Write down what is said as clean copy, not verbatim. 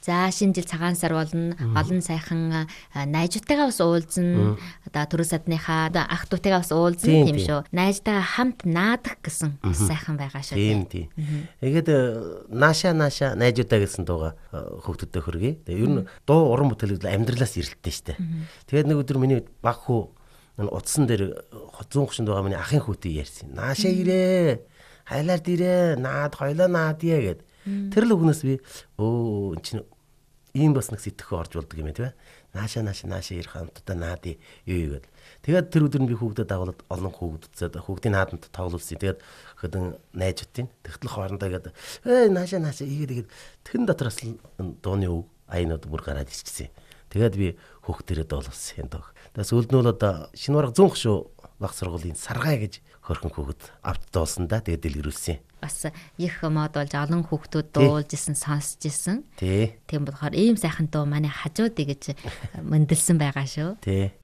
За шинэ жил цагаан сар болно. Олон сайхан найзуудтайгаа бас уулзна. Одоо төрөө садныхаа ах дүүтэйгээ бас уулзна тийм шүү. Найзтайгаа хамт наадах гэсэн сайхан байгаа шүү. Тийм. Тэгээд нааша найзуудаа гэсэн дууга хүүхдүүдэд хөргий. Тэгээ ер нь дуу уран бүтээл амьдралаас ирэлттэй штэ. Тэгээд нэг өдөр миний баг хүү утсан дээр зүүн гушинд байгаа миний ахын хүүтэй ярьсан. Нааша ирээ. Хайлаар дирээ. Наад хоёлоо наадъя гэд. Тэр л үгнээс би энэ чинь ийм бас нэг сэтгэхүй орж болдог юм ээ, тийм ээ. Нааша ирэх хамтдаа наадъя юу гэд. Тэгээд тэр өдөр нь би хүүхдэд дагуулад олон хүүхдүүдсэд хүүхдийн нааданд тоглуулсан. Тэгээд хөдөн найзуудын тэгтэл хоорондоо гээд нааша игээд тэрэн дотроос дууны үг айнууд бүр гараад ирчихсэн. Тэгээд би хүүхдэрээ доолсон энэ дог. Тэгээд сүүлд нь бол одоо шинэ бараг 100 шүү баг сургуулийн Саргай гэж хөрхөн хүүхэд авт дуулсан да. Тэгээд дэлгэрүүлсэн. Бас их мод болж олон хүүхдүүд дуулж исэн сонсч исэн. Тийм болохоор ийм сайхан дуу манай хажууд гэж мөндөлсөн байгаа шүү. Тий.